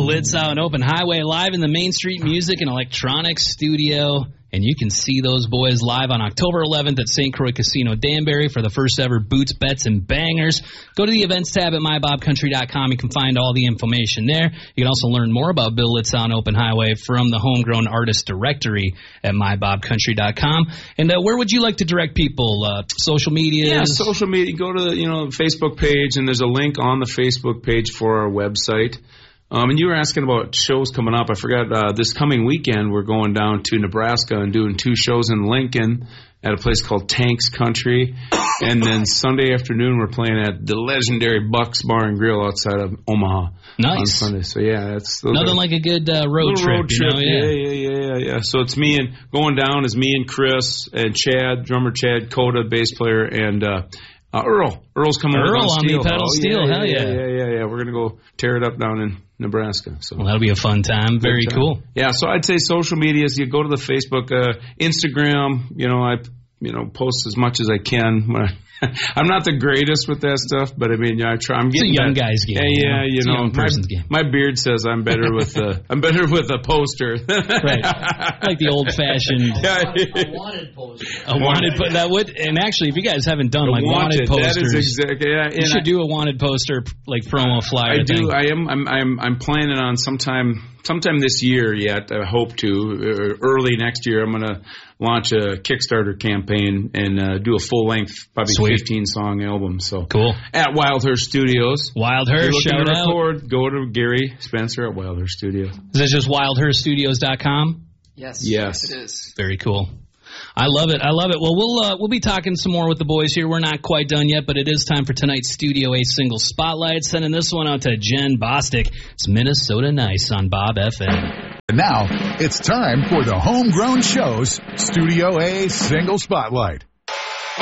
Bill Litzow and Open Highway live in the Main Street Music and Electronics Studio. And you can see those boys live on October 11th at St. Croix Casino Danbury for the first ever Boots, Bets, and Bangers. Go to the events tab at mybobcountry.com. You can find all the information there. You can also learn more about Bill Litzow and Open Highway from the Homegrown Artist Directory at mybobcountry.com. And where would you like to direct people? Social media? Yeah, social media. Go to the Facebook page, and there's a link on the Facebook page for our website. And you were asking about shows coming up. I forgot this coming weekend we're going down to Nebraska and doing 2 shows in Lincoln at a place called Tanks Country. And then Sunday afternoon we're playing at the legendary Bucks Bar and Grill outside of Omaha. Nice. On Sunday. So, yeah. Nothing like a good road trip. Yeah. So it's me and going down is me and Chris and Chad, drummer Chad, Coda, bass player, and Earl. Earl's coming Earl on the pedal steel. Hell yeah. Yeah. We're going to go tear it up down in Nebraska. So that'll be a fun time. Very cool. Yeah, so I'd say social media is you go to the Facebook, Instagram. I post as much as I can. I'm not the greatest with that stuff, but I mean, I try. I'm getting it's a young guy's game. Yeah, it's a young person's game. My beard says I'm better with a poster. Right, like the old-fashioned. A wanted poster. A wanted, but that would. And actually, if you guys haven't done wanted posters, that is exactly. Yeah, you should do a wanted poster like promo flyer. I do. I'm planning on sometime this year yet. I hope to early next year. I'm going to launch a Kickstarter campaign and do a full-length, probably 15-song album. So cool. At Wildhurst Studios. Wildhurst, shout out. Go to Gary Spencer at Wildhurst Studios. Is that just wildhurststudios.com? Yes, it is. Very cool. I love it. Well, we'll be talking some more with the boys here. We're not quite done yet, but it is time for tonight's Studio A single spotlight. Sending this one out to Jen Bostic. It's Minnesota Nice on Bob FM. And now it's time for the Homegrown Show's Studio A single spotlight.